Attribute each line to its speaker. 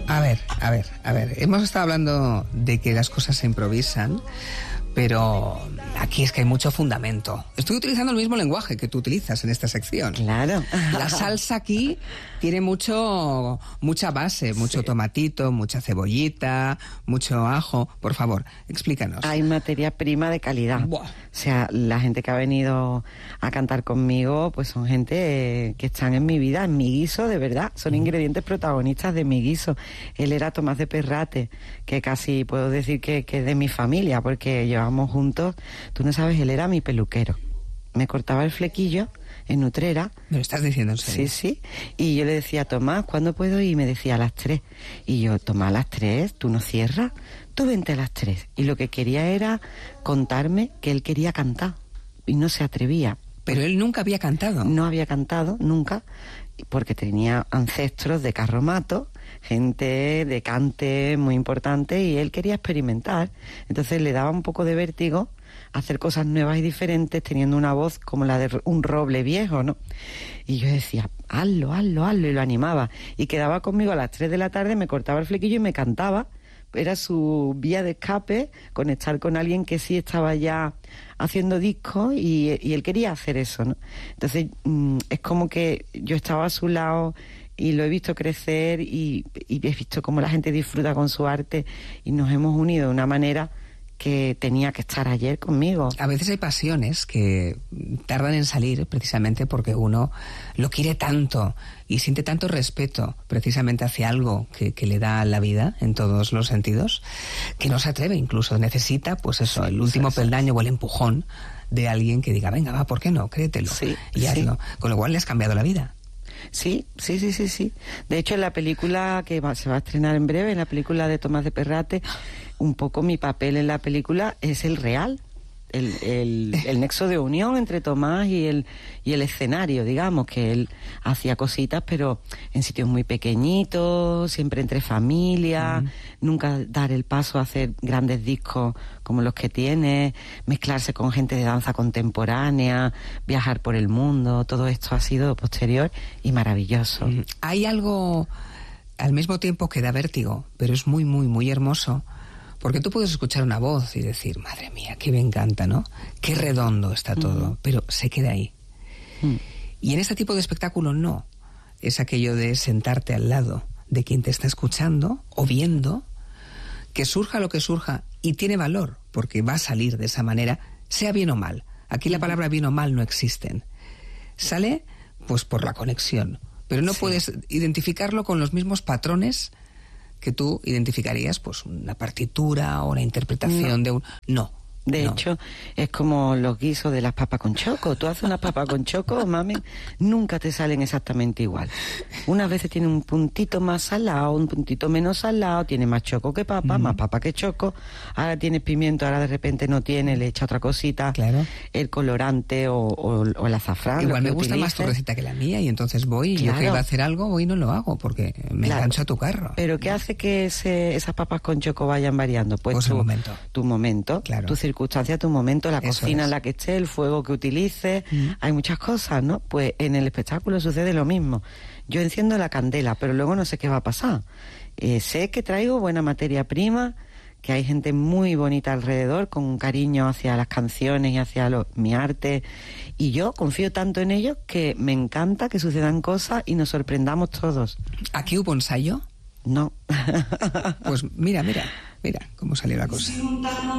Speaker 1: A ver. Hemos estado hablando de que las cosas se improvisan, pero aquí es que hay mucho fundamento. Estoy utilizando el mismo lenguaje que tú utilizas en esta sección.
Speaker 2: Claro.
Speaker 1: La salsa aquí tiene mucha base, mucho tomatito, mucha cebollita, mucho ajo. Por favor, explícanos.
Speaker 2: Hay materia prima de calidad.
Speaker 1: Buah.
Speaker 2: O sea, la gente que ha venido a cantar conmigo, pues son gente que están en mi vida, en mi guiso, de verdad. Son ingredientes protagonistas de mi guiso. Él era Tomás de Perrate, que casi puedo decir que es de mi familia, porque llevamos juntos. Tú no sabes, él era mi peluquero. Me cortaba el flequillo en Utrera.
Speaker 1: ¿Me lo estás diciendo en serio?
Speaker 2: Sí. Y yo le decía, Tomás, ¿cuándo puedo ir? Y me decía, a las 3. Y yo, Tomás, a las 3, ¿tú no cierras? Tú vente a las 3. Y lo que quería era contarme que él quería cantar. Y no se atrevía.
Speaker 1: Pero él nunca había cantado.
Speaker 2: No había cantado, nunca, porque tenía ancestros de carromato, gente de cante muy importante, y él quería experimentar. Entonces le daba un poco de vértigo hacer cosas nuevas y diferentes teniendo una voz como la de un roble viejo, ¿no? Y yo decía, hazlo, y lo animaba. Y quedaba conmigo a las 3 de la tarde, me cortaba el flequillo y me cantaba. Era su vía de escape, conectar con alguien que sí estaba ya haciendo discos, y él quería hacer eso, ¿no? Entonces es como que yo estaba a su lado y lo he visto crecer, y he visto cómo la gente disfruta con su arte, y nos hemos unido de una manera que tenía que estar ayer conmigo.
Speaker 1: A veces hay pasiones que tardan en salir precisamente porque uno lo quiere tanto y siente tanto respeto precisamente hacia algo que le da la vida en todos los sentidos, que no se atreve, incluso necesita, pues eso, el último peldaño o el empujón de alguien que diga, venga, va, ¿por qué no? Créetelo y hazlo. Con lo cual le has cambiado la vida.
Speaker 2: Sí. De hecho, en la película que se va a estrenar en breve, en la película de Tomás de Perrate, un poco mi papel en la película es el real, el nexo de unión entre Tomás y el escenario, digamos, que él hacía cositas, pero en sitios muy pequeñitos, siempre entre familias, nunca dar el paso a hacer grandes discos como los que tiene, mezclarse con gente de danza contemporánea, viajar por el mundo. Todo esto ha sido posterior y maravilloso.
Speaker 1: Hay algo al mismo tiempo que da vértigo, pero es muy, muy, muy hermoso. Porque tú puedes escuchar una voz y decir, madre mía, qué me encanta, ¿no? Qué redondo está todo, pero se queda ahí. Y en este tipo de espectáculo no. Es aquello de sentarte al lado de quien te está escuchando o viendo, que surja lo que surja, y tiene valor, porque va a salir de esa manera, sea bien o mal. Aquí la palabra bien o mal no existen. Sale, pues, por la conexión. Pero no puedes identificarlo con los mismos patrones que tú identificarías, pues, una partitura o una interpretación de un... No.
Speaker 2: De hecho, es como los guisos de las papas con choco. Tú haces unas papas con choco, mami, nunca te salen exactamente igual. Unas veces tiene un puntito más salado, un puntito menos salado, tiene más choco que papa, más papa que choco. Ahora tienes pimiento, ahora de repente no tiene, le echa otra cosita.
Speaker 1: Claro.
Speaker 2: El colorante o el azafrán.
Speaker 1: Igual me gusta más tu receta que la mía, y entonces voy, y yo que iba a hacer algo, hoy no lo hago, porque me engancho a tu carro.
Speaker 2: Pero ¿qué hace que esas papas con choco vayan variando? Pues
Speaker 1: el momento.
Speaker 2: Tu momento,
Speaker 1: claro.
Speaker 2: Tu circunstancia, tu momento, la
Speaker 1: Eso
Speaker 2: cocina
Speaker 1: es.
Speaker 2: en la que esté, el fuego que utilices. Hay muchas cosas, ¿no? Pues en el espectáculo sucede lo mismo. Yo enciendo la candela, pero luego no sé qué va a pasar. Sé que traigo buena materia prima, que hay gente muy bonita alrededor, con un cariño hacia las canciones y hacia mi arte, y yo confío tanto en ellos que me encanta que sucedan cosas y nos sorprendamos todos.
Speaker 1: ¿Aquí hubo ensayo?
Speaker 2: No.
Speaker 1: Pues mira cómo salió la cosa.